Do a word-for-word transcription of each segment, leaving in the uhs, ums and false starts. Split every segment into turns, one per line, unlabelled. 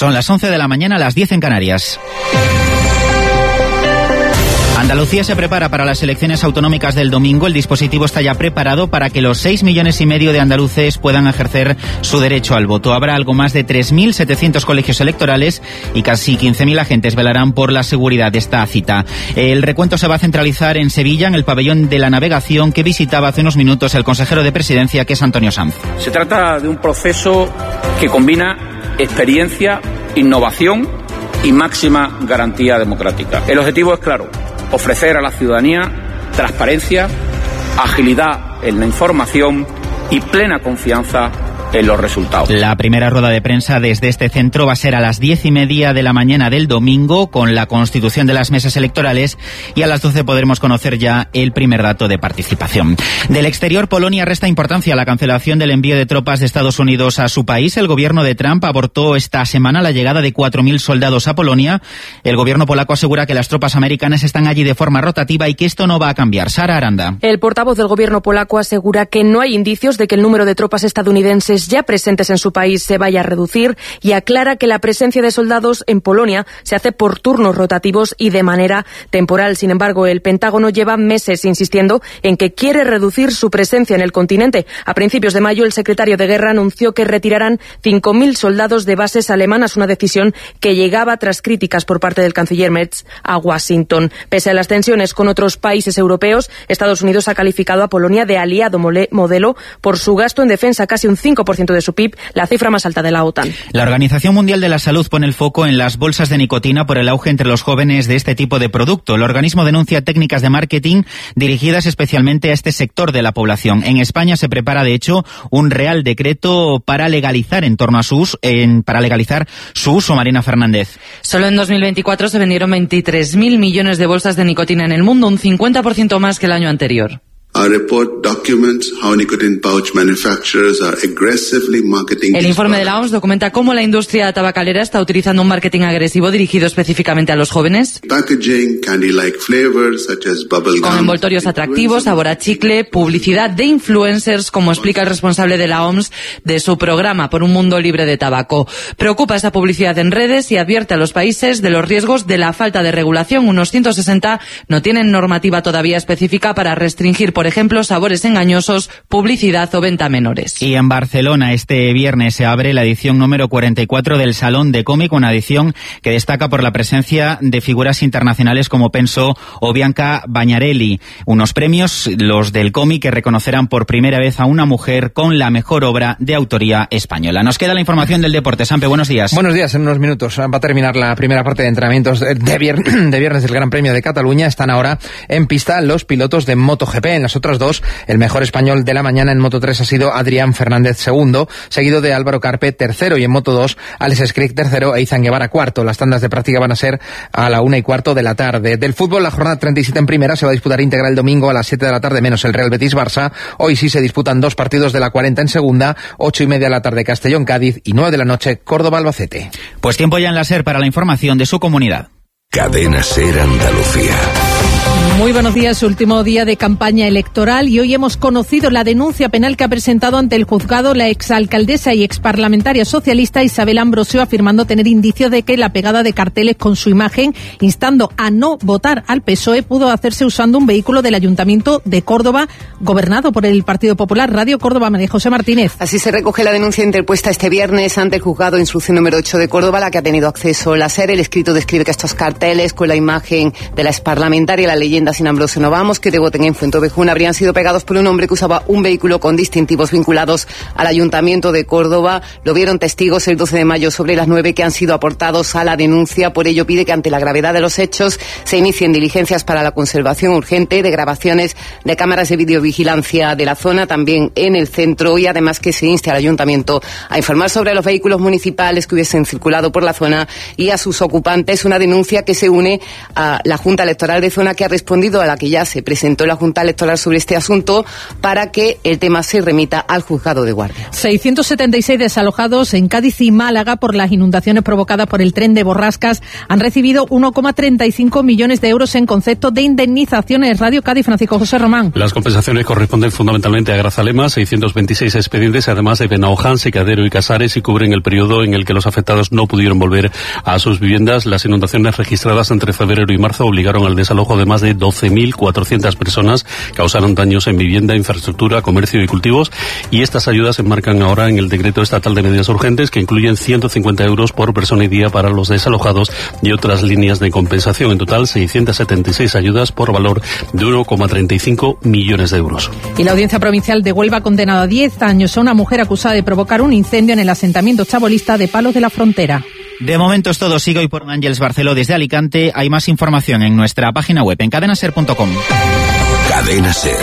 Son las once de la mañana, las diez en Canarias. Andalucía se prepara para las elecciones autonómicas del domingo. El dispositivo está ya preparado para que los seis millones y medio de andaluces puedan ejercer su derecho al voto. Habrá algo más de tres mil setecientos colegios electorales y casi quince mil agentes velarán por la seguridad de esta cita. El recuento se va a centralizar en Sevilla, en el pabellón de la navegación que visitaba hace unos minutos el consejero de Presidencia, que es Antonio Sanz.
Se trata de un proceso que combina experiencia, innovación y máxima garantía democrática. El objetivo es claro: ofrecer a la ciudadanía transparencia, agilidad en la información y plena confianza en los resultados.
La primera rueda de prensa desde este centro va a ser a las diez y media de la mañana del domingo, con la constitución de las mesas electorales, y a las doce podremos conocer ya el primer dato de participación. Del exterior, Polonia resta importancia a la cancelación del envío de tropas de Estados Unidos a su país. El gobierno de Trump abortó esta semana la llegada de cuatro mil soldados a Polonia. El gobierno polaco asegura que las tropas americanas están allí de forma rotativa y que esto no va a cambiar. Sara Aranda.
El portavoz del gobierno polaco asegura que no hay indicios de que el número de tropas estadounidenses ya presentes en su país se vaya a reducir, y aclara que la presencia de soldados en Polonia se hace por turnos rotativos y de manera temporal. Sin embargo, el Pentágono lleva meses insistiendo en que quiere reducir su presencia en el continente. A principios de mayo, el secretario de Guerra anunció que retirarán cinco mil soldados de bases alemanas, una decisión que llegaba tras críticas por parte del canciller Merz a Washington. Pese a las tensiones con otros países europeos, Estados Unidos ha calificado a Polonia de aliado modelo por su gasto en defensa, casi un cinco por ciento de su P I B, la cifra más alta de la OTAN.
La Organización Mundial de la Salud pone el foco en las bolsas de nicotina por el auge entre los jóvenes de este tipo de producto. El organismo denuncia técnicas de marketing dirigidas especialmente a este sector de la población. En España se prepara, de hecho, un real decreto para legalizar en torno a sus, en, para legalizar su uso. Marina Fernández.
Solo en dos mil veinticuatro se vendieron veintitrés mil millones de bolsas de nicotina en el mundo, un cincuenta por ciento más que el año anterior. El informe de la O M S documenta cómo la industria tabacalera está utilizando un marketing agresivo dirigido específicamente a los jóvenes, con envoltorios atractivos, sabor a chicle, publicidad de influencers, como explica el responsable de la O M S de su programa por un mundo libre de tabaco. Preocupa esa publicidad en redes y advierte a los países de los riesgos de la falta de regulación. Unos ciento sesenta no tienen normativa todavía específica para restringir, por ejemplo, sabores engañosos, publicidad o venta a menores.
Y en Barcelona este viernes se abre la edición número cuarenta y cuatro del Salón de Cómic, una edición que destaca por la presencia de figuras internacionales como Penso o Bianca Bagnarelli. Unos premios, los del cómic, que reconocerán por primera vez a una mujer con la mejor obra de autoría española. Nos queda la información del deporte. Sampe, buenos días.
Buenos días, en unos minutos va a terminar la primera parte de entrenamientos de, vier- de viernes del Gran Premio de Cataluña. Están ahora en pista los pilotos de MotoGP. En las otras dos, el mejor español de la mañana en Moto tres ha sido Adrián Fernández segundo, seguido de Álvaro Carpe tercero, y en Moto dos, Alex Skrick tercero e Izan Guevara cuarto. Las tandas de práctica van a ser a la una y cuarto de la tarde. Del fútbol, la jornada treinta y siete en primera se va a disputar íntegra el domingo a las siete de la tarde, menos el Real Betis-Barça. Hoy sí se disputan dos partidos de la cuarenta en segunda, ocho y media de la tarde Castellón-Cádiz y nueve de la noche Córdoba-Albacete.
Pues tiempo ya en la SER para la información de su comunidad.
Cadena SER Andalucía.
Muy buenos días, último día de campaña electoral, y hoy hemos conocido la denuncia penal que ha presentado ante el juzgado la exalcaldesa y exparlamentaria socialista Isabel Ambrosio, afirmando tener indicios de que la pegada de carteles con su imagen instando a no votar al P S O E pudo hacerse usando un vehículo del Ayuntamiento de Córdoba, gobernado por el Partido Popular. Radio Córdoba, María José Martínez.
Así se recoge la denuncia interpuesta este viernes ante el juzgado de instrucción número ocho de Córdoba, la que ha tenido acceso la SER. El escrito describe que estos carteles con la imagen de la exparlamentaria, la leyenda Sin Ambrosio no vamos, que te voten en Fuentovejuna, habrían sido pegados por un hombre que usaba un vehículo con distintivos vinculados al Ayuntamiento de Córdoba. Lo vieron testigos el doce de mayo sobre las nueve, que han sido aportados a la denuncia. Por ello pide que ante la gravedad de los hechos se inicien diligencias para la conservación urgente de grabaciones de cámaras de videovigilancia de la zona, también en el centro, y además que se inste al Ayuntamiento a informar sobre los vehículos municipales que hubiesen circulado por la zona y a sus ocupantes. Una denuncia que se une a la Junta Electoral de Zona, que ha respondido respondido a la que ya se presentó la Junta Electoral sobre este asunto para que el tema se remita al juzgado de guardia.
seiscientos setenta y seis desalojados en Cádiz y Málaga por las inundaciones provocadas por el tren de Borrascas han recibido uno coma treinta y cinco millones de euros en concepto de indemnizaciones. Radio Cádiz, Francisco José Román.
Las compensaciones corresponden fundamentalmente a Grazalema, seiscientos veintiséis expedientes, además de Benaoján, Secadero y Casares, y cubren el periodo en el que los afectados no pudieron volver a sus viviendas. Las inundaciones registradas entre febrero y marzo obligaron al desalojo de más de doce mil cuatrocientas personas, causaron daños en vivienda, infraestructura, comercio y cultivos, y estas ayudas se enmarcan ahora en el decreto estatal de medidas urgentes, que incluyen ciento cincuenta euros por persona y día para los desalojados y otras líneas de compensación. En total, seiscientos setenta y seis ayudas por valor de uno coma treinta y cinco millones de euros.
Y la Audiencia Provincial de Huelva ha condenado a diez años a una mujer acusada de provocar un incendio en el asentamiento chabolista de Palos de la Frontera.
De momento es todo. Sigo hoy por Ángeles Barceló desde Alicante. Hay más información en nuestra página web en cadena ser punto com.
Cadena Ser.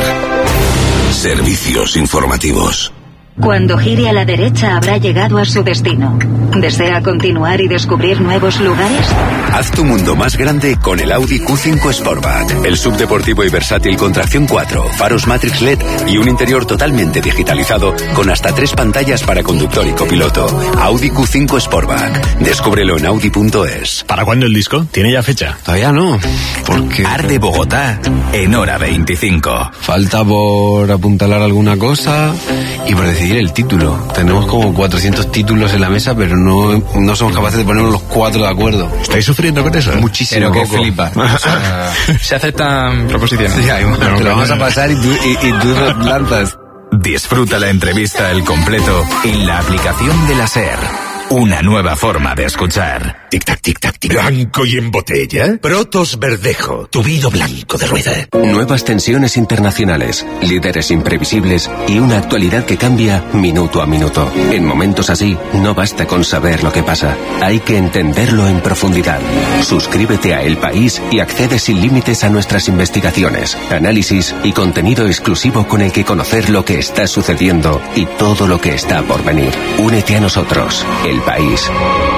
Servicios informativos.
Cuando gire a la derecha habrá llegado a su destino. ¿Desea continuar y descubrir nuevos lugares?
Haz tu mundo más grande con el Audi Q cinco Sportback. El subdeportivo y versátil con tracción cuatro, faros Matrix L E D y un interior totalmente digitalizado con hasta tres pantallas para conductor y copiloto. Audi Q cinco Sportback. Descúbrelo en audi punto es.
¿Para cuándo el disco? ¿Tiene ya fecha?
Todavía no, porque...
Arde Bogotá en hora veinticinco.
Falta por apuntalar alguna cosa y por decidir el título. Tenemos como cuatrocientos títulos en la mesa, pero no, no somos capaces de ponernos los cuatro de acuerdo.
¿Estáis sufriendo con eso?
Muchísimo.
Pero que flipa. O sea, se aceptan proposiciones.
Sí, hay, bueno, te lo vamos a pasar y tú, y, y tú lanzas.
Disfruta la entrevista al completo en la aplicación de la SER. Una nueva forma de escuchar.
Tic-tac, tic-tac, tic. ¿Blanco y en botella? Protos Verdejo, tu vino blanco de rueda.
Nuevas tensiones internacionales, líderes imprevisibles y una actualidad que cambia minuto a minuto. En momentos así, no basta con saber lo que pasa. Hay que entenderlo en profundidad. Suscríbete a El País y accede sin límites a nuestras investigaciones, análisis y contenido exclusivo con el que conocer lo que está sucediendo y todo lo que está por venir. Únete a nosotros. El País.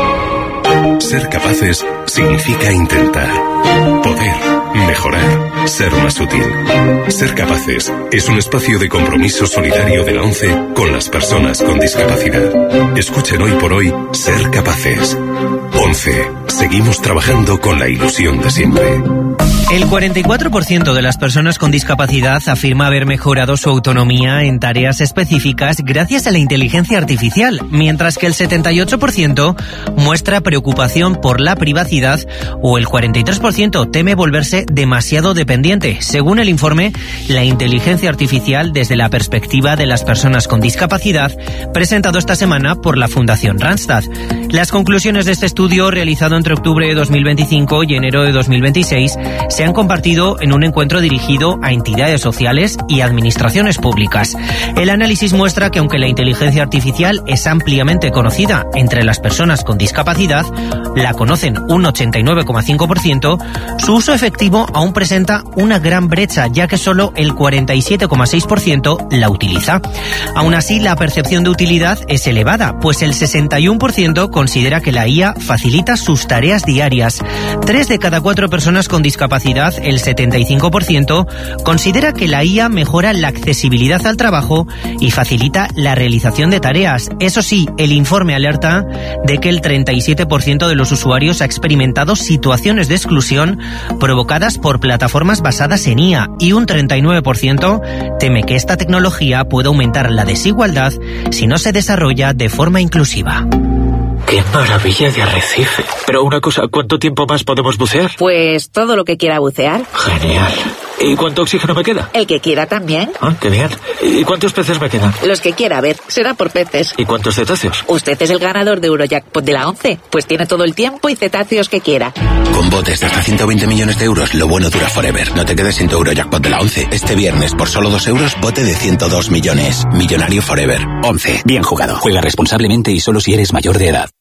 Ser capaces significa intentar, poder, mejorar, ser más útil. Ser capaces es un espacio de compromiso solidario de la ONCE con las personas con discapacidad. Escuchen hoy por hoy Ser Capaces. ONCE. Seguimos trabajando con la ilusión de siempre.
El cuarenta y cuatro por ciento de las personas con discapacidad afirma haber mejorado su autonomía en tareas específicas gracias a la inteligencia artificial, mientras que el setenta y ocho por ciento muestra preocupación por la privacidad o el cuarenta y tres por ciento teme volverse demasiado dependiente. Según el informe, la inteligencia artificial desde la perspectiva de las personas con discapacidad, presentado esta semana por la Fundación Randstad. Las conclusiones de este estudio, realizado entre octubre de dos mil veinticinco y enero de dos mil veintiséis, se han compartido en un encuentro dirigido a entidades sociales y administraciones públicas. El análisis muestra que aunque la inteligencia artificial es ampliamente conocida entre las personas con discapacidad, la conocen un ochenta y nueve coma cinco por ciento, su uso efectivo aún presenta una gran brecha, ya que solo el cuarenta y siete coma seis por ciento la utiliza. Aún así, la percepción de utilidad es elevada, pues el sesenta y uno por ciento considera que la I A facilita sus tareas diarias. Tres de cada cuatro personas con discapacidad, el setenta y cinco por ciento, considera que la I A mejora la accesibilidad al trabajo y facilita la realización de tareas. Eso sí, el informe alerta de que el treinta y siete por ciento de los usuarios ha experimentado situaciones de exclusión provocadas por plataformas basadas en I A y un treinta y nueve por ciento teme que esta tecnología pueda aumentar la desigualdad si no se desarrolla de forma inclusiva.
¡Qué maravilla de arrecife! Pero una cosa, ¿cuánto tiempo más podemos bucear?
Pues todo lo que quiera bucear.
Genial. ¿Y cuánto oxígeno me queda?
El que quiera también.
Ah, qué bien. ¿Y cuántos peces me quedan?
Los que quiera, a ver, será por peces.
¿Y cuántos cetáceos?
Usted es el ganador de Eurojackpot de la ONCE, pues tiene todo el tiempo y cetáceos que quiera.
Con botes de hasta ciento veinte millones de euros, lo bueno dura forever. No te quedes sin tu Eurojackpot de la ONCE. Este viernes, por solo dos euros, bote de ciento dos millones. Millonario forever. ONCE. Bien jugado. Juega responsablemente y solo si eres mayor de edad.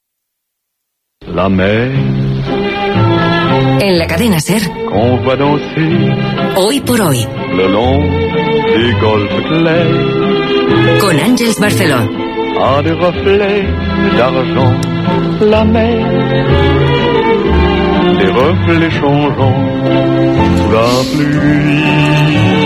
La mer.
En la cadena SER.
Qu'on va danser.
Hoy por hoy.
Le long des golfes clairs.
Con Ángeles Barceló.
A des reflets d'argent. La mer. des reflets changeants sous la pluie.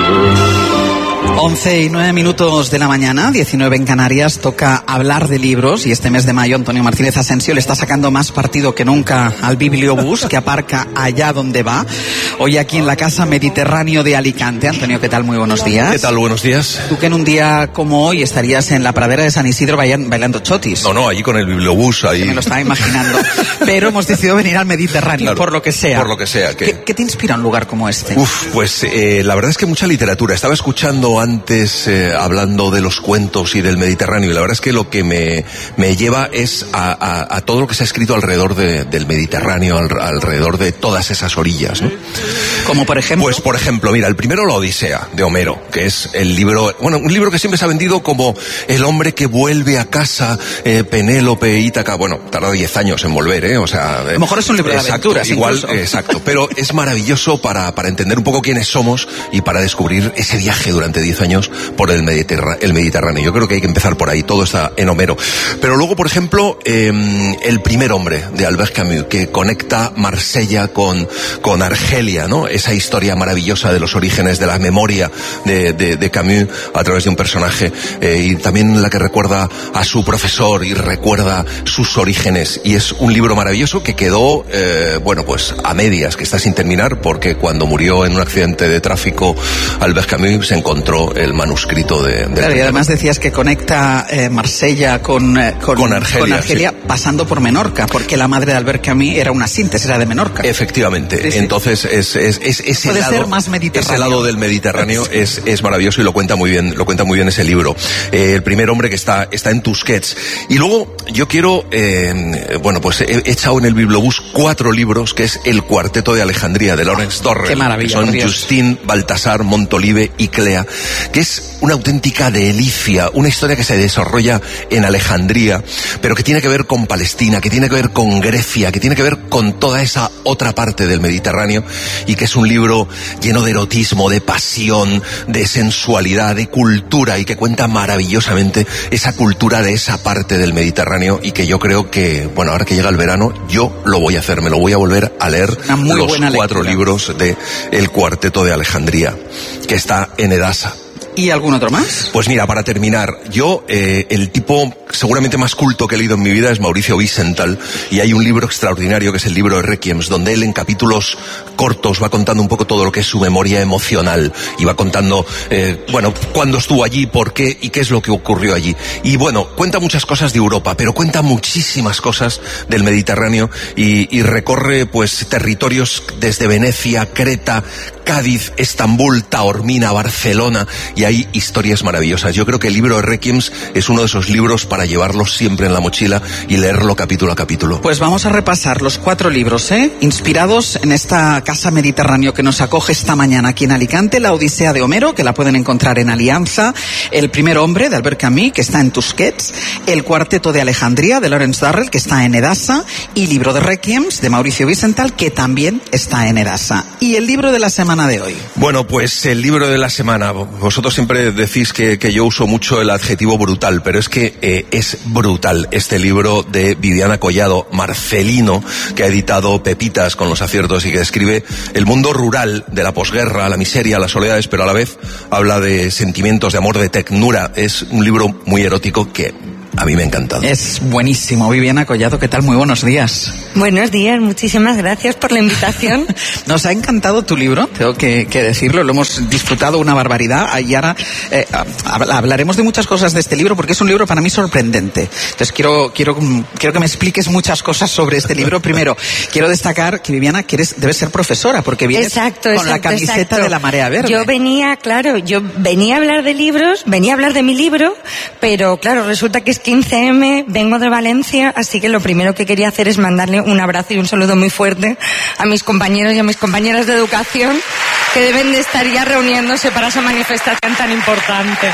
once y nueve minutos de la mañana, diecinueve en Canarias, toca hablar de libros y este mes de mayo Antonio Martínez Asensio le está sacando más partido que nunca al bibliobús que aparca allá donde va. Hoy aquí en la Casa Mediterráneo de Alicante. Antonio, ¿qué tal? Muy buenos días.
¿Qué tal? Buenos días.
Tú que en un día como hoy estarías en la pradera de San Isidro bailando chotis.
No, no, allí con el bibliobús, ahí.
Que me lo estaba imaginando. Pero hemos decidido venir al Mediterráneo, claro, por lo que sea.
Por lo que sea. Que...
¿Qué, ¿Qué te inspira un lugar como este?
Uf, pues eh, la verdad es que mucha literatura. Estaba escuchando antes, eh, hablando de los cuentos y del Mediterráneo, y la verdad es que lo que me, me lleva es a, a, a todo lo que se ha escrito alrededor de, del Mediterráneo, al, alrededor de todas esas orillas, ¿no?
Como por ejemplo.
Pues por ejemplo, mira, el primero, la Odisea, de Homero, que es el libro, bueno, un libro que siempre se ha vendido como el hombre que vuelve a casa, eh, Penélope, Ítaca. Bueno, tarda diez años en volver, ¿eh? O sea.
A lo mejor es un libro
exacto,
de aventuras,
igual,
incluso.
Exacto. Pero es maravilloso para, para entender un poco quiénes somos y para descubrir ese viaje durante diez años por el, Mediterráneo, el Mediterráneo. Yo creo que hay que empezar por ahí, todo está en Homero. Pero luego, por ejemplo, eh, El primer hombre, de Albert Camus, que conecta Marsella con, con Argelia, ¿no? Esa historia maravillosa de los orígenes de la memoria de, de, de Camus a través de un personaje, eh, y también la que recuerda a su profesor y recuerda sus orígenes, y es un libro maravilloso que quedó, eh, bueno, pues a medias, que está sin terminar, porque cuando murió en un accidente de tráfico Albert Camus se encontró el manuscrito de, de
claro, y además decías que conecta eh, Marsella con, eh, con,
con Argelia,
con Argelia sí. Pasando por Menorca, porque la madre de Albert Camus era una síntesis, era de Menorca.
Efectivamente,
sí, sí.
Entonces es, es, es ese
Puede
lado,
ser más mediterráneo.
Ese lado del Mediterráneo es, es maravilloso y lo cuenta muy bien, lo cuenta muy bien ese libro. Eh, el primer hombre que está, está en Tusquets. Y luego yo quiero, eh, bueno, pues he, he echado en el bibliobús cuatro libros, que es El cuarteto de Alejandría, de Lawrence Durrell.
Qué maravilla,
que son Justin, Baltasar, Montolive y Clea, que es una auténtica delicia, una historia que se desarrolla en Alejandría, pero que tiene que ver con Palestina, que tiene que ver con Grecia, que tiene que ver con toda esa otra parte del Mediterráneo, y que es un libro lleno de erotismo, de pasión, de sensualidad, de cultura, y que cuenta maravillosamente esa cultura de esa parte del Mediterráneo, y que yo creo que, bueno, ahora que llega el verano, yo lo voy a hacer, me lo voy a volver a leer, los cuatro libros de El cuarteto de Alejandría, que está en Edasa.
¿Y algún otro más?
Pues mira, para terminar, yo, eh, el tipo seguramente más culto que he leído en mi vida es Mauricio Wiesenthal, y hay un libro extraordinario que es el libro de Requiems, donde él en capítulos cortos va contando un poco todo lo que es su memoria emocional, y va contando, eh, bueno, cuándo estuvo allí, por qué y qué es lo que ocurrió allí. Y bueno, cuenta muchas cosas de Europa, pero cuenta muchísimas cosas del Mediterráneo, y, y recorre pues territorios desde Venecia, Creta, Cádiz, Estambul, Taormina, Barcelona, y hay historias maravillosas. Yo creo que el libro de Requiems es uno de esos libros para llevarlos siempre en la mochila y leerlo capítulo a capítulo.
Pues vamos a repasar los cuatro libros, ¿eh? Inspirados en esta Casa Mediterráneo que nos acoge esta mañana aquí en Alicante. La Odisea de Homero, que la pueden encontrar en Alianza. El primer hombre, de Albert Camus, que está en Tusquets. El cuarteto de Alejandría, de Lawrence Durrell, que está en Edasa. Y libro de Requiems, de Mauricio Wiesenthal, que también está en Edasa. Y el libro de la semana de hoy.
Bueno, pues el libro de la semana. Vosotros siempre decís que, que yo uso mucho el adjetivo brutal, pero es que eh, es brutal este libro de Viviana Collado, Marcelino, que ha editado Pepitas con los aciertos, y que describe el mundo rural de la posguerra, la miseria, las soledades, pero a la vez habla de sentimientos, de amor, de ternura. Es un libro muy erótico que a mí me ha encantado.
Es buenísimo. Viviana Collado, ¿qué tal? Muy buenos días.
Buenos días, muchísimas gracias por la invitación.
Nos ha encantado tu libro, tengo que, que decirlo, lo hemos disfrutado una barbaridad, y ahora eh, hablaremos de muchas cosas de este libro, porque es un libro para mí sorprendente. Entonces quiero, quiero, quiero que me expliques muchas cosas sobre este libro. Primero, quiero destacar que Viviana quieres, debes ser profesora, porque vienes
exacto,
con
exacto,
la camiseta
exacto.
de la Marea Verde.
Yo venía, claro, yo venía a hablar de libros, venía a hablar de mi libro, pero claro, resulta que es quince eme, vengo de Valencia, así que lo primero que quería hacer es mandarle un abrazo y un saludo muy fuerte a mis compañeros y a mis compañeras de educación, que deben de estar ya reuniéndose para esa manifestación tan importante.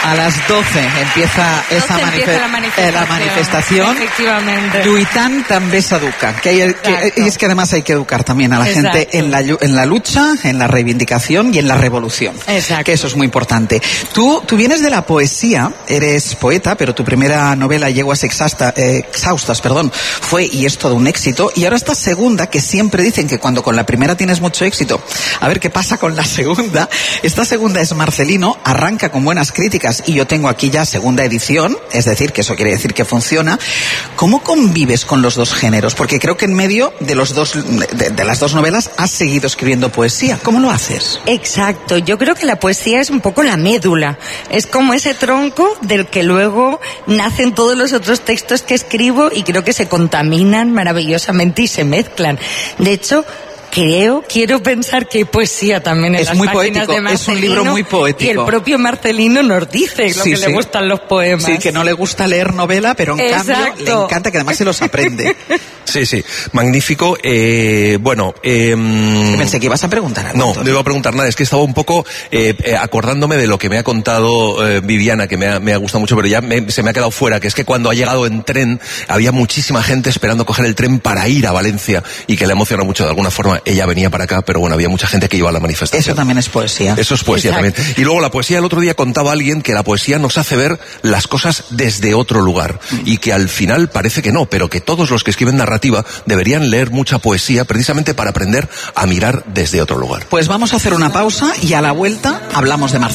A las doce empieza esa
doce empieza la manifestación.
Eh, la manifestación.
Efectivamente.
Lluitant també s'educa. Que hay, que, y es que además hay que educar también a la
Exacto.
gente en la, en la lucha, en la reivindicación y en la revolución.
Exacto.
Que eso es muy importante. Tú, tú vienes de la poesía, eres poeta, pero tu primera novela, Yeguas exhausta, eh, exhaustas, perdón, fue y es todo un éxito. Y ahora esta segunda, que siempre dicen que cuando con la primera tienes mucho éxito, a ver qué pasa con la segunda. Esta segunda es Marcelino, arranca con buenas críticas y yo tengo aquí ya segunda edición, es decir, que eso quiere decir que funciona. ¿Cómo convives con los dos géneros? Porque creo que en medio de los dos, de, de las dos novelas has seguido escribiendo poesía. ¿Cómo lo haces?
Exacto, yo creo que la poesía es un poco la médula, es como ese tronco del que luego nacen todos los otros textos que escribo y creo que se contaminan maravillosamente y se mezclan. De hecho, creo, quiero pensar que hay poesía también en
es
las
muy
páginas
poético,
de Marcelino.
Es un libro muy poético.
Y el propio Marcelino nos dice lo
sí,
que
sí.
le gustan los poemas.
Sí, que no le gusta leer novela, pero en
Exacto.
cambio le encanta que además se los aprende.
Sí, sí, magnífico. Eh, bueno, eh,
pensé que ibas a preguntar algo.
No,
Antonio.
no iba a preguntar nada. Es que estaba un poco eh, eh, acordándome de lo que me ha contado eh, Viviana, que me ha, me ha gustado mucho, pero ya me, se me ha quedado fuera, que es que cuando ha llegado en tren había muchísima gente esperando coger el tren para ir a Valencia y que le emociona mucho de alguna forma. Ella venía para acá, pero bueno, había mucha gente que iba a la manifestación.
Eso también es poesía.
Eso es poesía
Exacto.
también. Y luego la poesía, el otro día contaba alguien que la poesía nos hace ver las cosas desde otro lugar y que al final parece que no, pero que todos los que escriben narrativa deberían leer mucha poesía precisamente para aprender a mirar desde otro lugar.
Pues vamos a hacer una pausa y a la vuelta hablamos de Marcelino.